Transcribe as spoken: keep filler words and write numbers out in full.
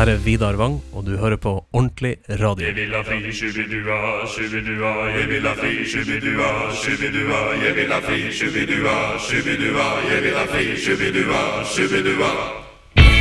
Her er Vidar Wang, og du hører på Ordentlig Radio. Jeg vil ha fri, shubidua, shubidua. Jeg vil ha fri, shubidua, shubidua. Jeg vil ha fri, shubidua, shubidua. Jeg vil ha fri, shubidua, shubidua.